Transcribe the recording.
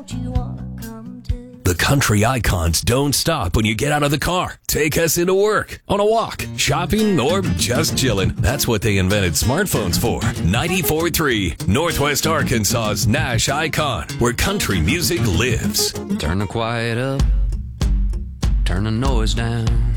The country icons don't stop when you get out of the car. Take us into work, on a walk, shopping, or just chilling. That's what they invented smartphones for. 94.3, Northwest Arkansas's Nash Icon, where country music lives. Turn the quiet up, turn the noise down.